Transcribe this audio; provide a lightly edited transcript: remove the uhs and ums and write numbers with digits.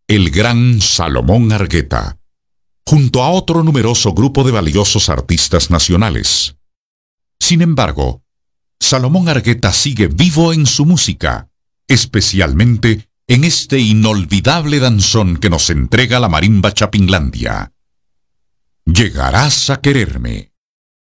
el gran Salomón Argueta, junto a otro numeroso grupo de valiosos artistas nacionales. Sin embargo, Salomón Argueta sigue vivo en su música, especialmente en este inolvidable danzón que nos entrega la marimba Chapinlandia. Llegarás a quererme.